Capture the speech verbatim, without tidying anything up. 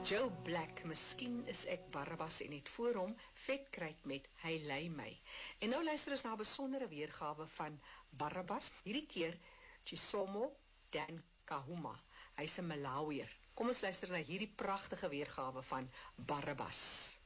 Joe Black, miskien is ek Barabbas en het voor hom vetkruid met Hy lei my. En nou luister ons na 'n besondere weergawe van Barabbas, hierdie keer Chisomo Dan Kahuma. Hy's 'n Malawier. Kom ons luister na hierdie pragtige weergawe van Barabbas.